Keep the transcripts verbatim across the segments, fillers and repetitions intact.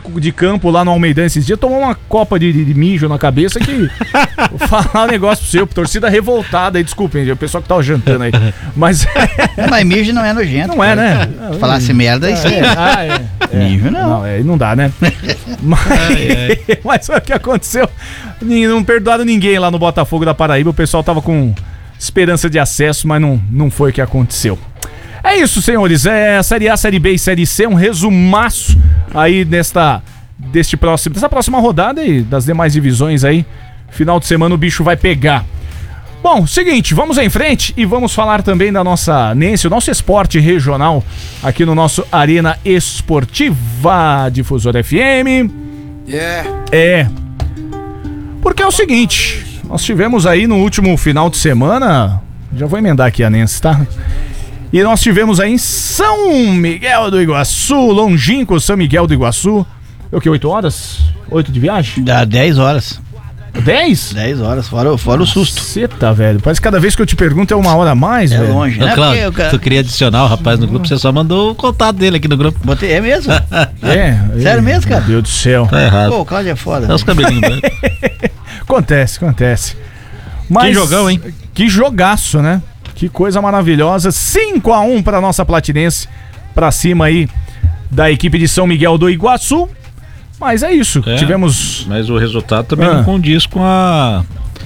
de campo lá no Almeidão esses dias, tomou uma copa de, de, de mijo na cabeça que... Vou falar um negócio pro seu, torcida revoltada aí, desculpem, o pessoal que tava jantando aí. Mas... Mas mijo não é nojento. Não é, né? Falasse merda aí sim. É, ah, é, é. Mijo não. Não, é, não dá, né? Mas, Ai, ai. mas o que aconteceu? Não perdoaram ninguém lá no Botafogo da Paraíba, o pessoal tava com esperança de acesso, mas não, não foi o que aconteceu. É isso, senhores, é Série A, Série B e Série C, um resumaço aí nesta, deste próximo, dessa próxima rodada e das demais divisões aí. Final de semana o bicho vai pegar. Bom, seguinte, vamos em frente e vamos falar também da nossa Nense, o nosso esporte regional aqui no nosso Arena Esportiva Difusora F M. Yeah. É. Porque é o seguinte, nós tivemos aí no último final de semana, já vou emendar aqui a Nense, tá? E nós tivemos aí em São Miguel do Iguaçu, longínquo São Miguel do Iguaçu. O que, oito horas? oito de viagem? Dá dez horas. dez? dez horas, fora, fora o susto. Ceta, velho. Parece que cada vez que eu te pergunto é uma hora a mais, É velho. longe, Ô, né? Cláudio, Porque eu- tu queria adicionar o rapaz no grupo, você só mandou o contato dele aqui no grupo. Botei, é mesmo? É. Sério mesmo, cara? Meu Deus do céu. Tá errado. Pô, o Cláudio é foda. É os cabelinhos brancos. Acontece, acontece. Mas, Que jogão, hein? Que jogaço, né? Que coisa maravilhosa. cinco a um pra nossa Platinense. Pra cima aí da equipe de São Miguel do Iguaçu. Mas é isso. É. Tivemos... Mas o resultado também Ah. não condiz com a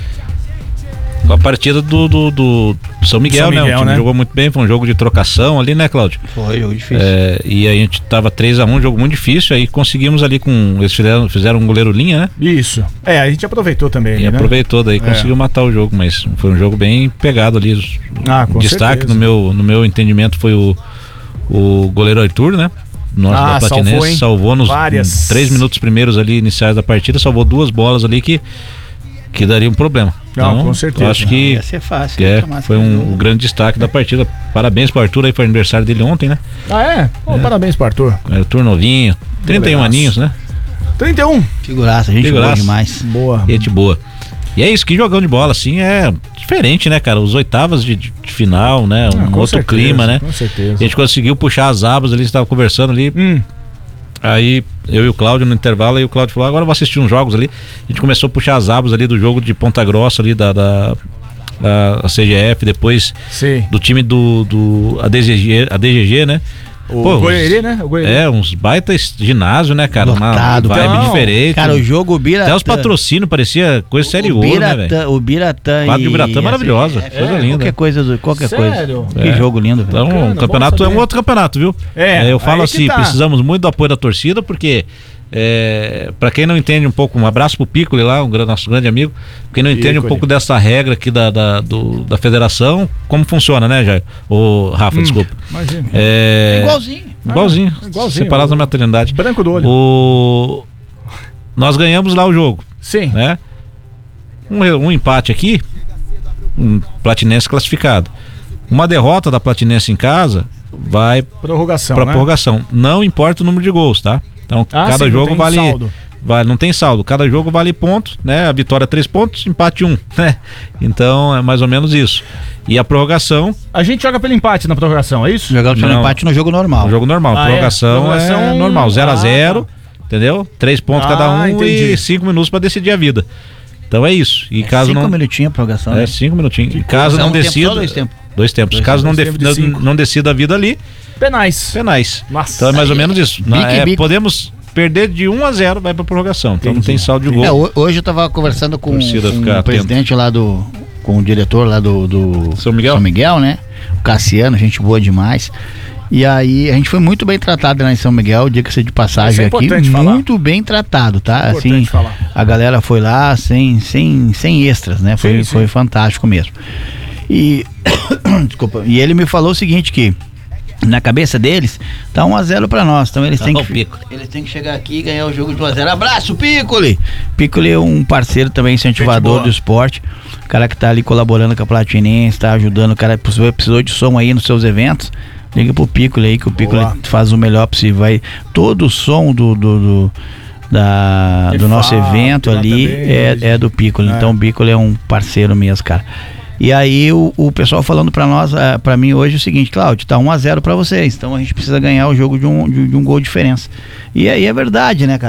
com a partida do, do, do São Miguel, São né? Miguel, O time né? jogou muito bem, foi um jogo de trocação ali, né, Cláudio? Foi, jogo difícil. É, e a gente tava três a um, um jogo muito difícil, aí conseguimos ali com... Eles fizeram, fizeram um goleiro linha, né? Isso. É, a gente aproveitou também. E né? aproveitou, daí conseguiu matar o jogo, mas foi um jogo bem pegado ali. Os- Ah, com Destaque certeza. no meu, no meu entendimento foi o, o goleiro Arthur, né? Nosso Ah, da Platinense, salvou, hein? salvou nos Várias. três minutos primeiros ali iniciais da partida, salvou duas bolas ali que, que daria um problema. Não, Então, com certeza. eu acho que Ia ser fácil. que ia é, tomar foi esse um, jogo. um grande destaque da partida. Parabéns pro Arthur aí, foi aniversário dele ontem, né? Ah, é? Pô, parabéns pro Arthur. Arthur novinho, trinta e um Goleiraço. aninhos, né? trinta e um. Figuraça, a gente jogou Figuraça. demais. Boa. Gente boa. E é isso, que jogão de bola, assim, é diferente, né, cara? Os oitavas de, de final, né? Um Ah, com outro certeza, clima, né? Com certeza. A gente conseguiu puxar as abas ali, a gente tava conversando ali. Hum. Aí eu e o Cláudio no intervalo, aí o Cláudio falou, agora eu vou assistir uns jogos ali. A gente começou a puxar as abas ali do jogo de Ponta Grossa ali, da, da, da C G F, depois Sim. do time do, do A D G G, A D G G, né? O Pô, Goieri, né? O Goieri. É, uns baita ginásio, né, cara? Lotado, Uma vibe não. diferente. Cara, o jogo Biratã. Até os patrocínios parecia coisa série o ouro, né, Biratã, velho? o Biratã Quadro e de Biratã a maravilhosa, C G F, coisa é, linda. Qualquer coisa, do- qualquer Sério? coisa. Que É. jogo lindo, velho. Então, Bacana, o campeonato bom é um saber. outro campeonato, viu? É, eu falo aí que assim, tá. precisamos muito do apoio da torcida, porque é, para quem não entende um pouco, um abraço pro Piccoli lá, um gran- nosso grande amigo, quem não entende um Piccoli. pouco dessa regra aqui da, da, do- da federação, como funciona, né, Jair? O Rafa, Hum. desculpa. Imagina. É, Igualzinho. igualzinho, Ah, igualzinho. separados na maternidade. Branco do olho. O... Nós ganhamos lá o jogo, Sim. né? Um, um empate aqui, um Platinense classificado. Uma derrota da Platinense em casa vai Prorrogação, para né? prorrogação. Não importa o número de gols, tá? Então Ah, cada sim, não jogo tem vale, saldo. vale, não tem saldo. Cada jogo vale ponto, né? A vitória três pontos, empate um, né? Então é mais ou menos isso. E a prorrogação, A gente joga pelo empate na prorrogação, é isso? Jogar o Não. empate no jogo normal. um jogo normal. Ah, é? prorrogação, Prorrogação, é normal, zero a ah, zero, entendeu? Três pontos Ah, cada um entendi. e cinco minutos para decidir a vida. Então é isso. E caso Cinco não minutinhos a prorrogação. é né? cinco minutinhos. E caso coisa. não Um tempo decida só ou dois tempos? Dois tempos. Dois Caso não, tempos, def- tempo de cinco. não decida a vida ali, Penais. penais. Nossa. Então é mais ou menos isso. Bico Na- e é, bico. podemos perder de um a zero, vai pra prorrogação. Então não Entendi. tem saldo de gol. É, ho- hoje eu tava conversando com, Torcida com fica o atenta. presidente lá do. Com o diretor lá do, do São Miguel? São Miguel, né? O Cassiano, gente boa demais. E aí, a gente foi muito bem tratado lá em São Miguel, diga-se de passagem Isso é aqui. importante falar. Muito bem tratado, tá? Importante Assim, falar. a galera foi lá sem, sem, sem extras, né? Foi, Sim, sim. foi fantástico mesmo. E. Desculpa. E ele me falou o seguinte: que na cabeça deles tá um a zero pra nós. Então eles têm Ó, que. o Piccoli. Eles têm que chegar aqui e ganhar o jogo de um a zero. Abraço, Piccoli! Piccoli é um parceiro também, incentivador boa. do esporte. O cara que tá ali colaborando com a Platinense, tá ajudando. O cara precisou, precisou de som aí nos seus eventos. Liga pro Piccoli aí, que o Piccoli Boa. faz o melhor possível. Vai, todo o som do, do, do, da, E do nosso fato, evento lá ali também, é, é do Piccoli. É. Então o Piccoli é um parceiro mesmo, cara. E aí o, o pessoal falando pra nós, ah, pra mim hoje é o seguinte: Cláudio, tá um a zero pra vocês. Então a gente precisa ganhar o jogo de um, de, de um gol de diferença. E aí é verdade, né, cara?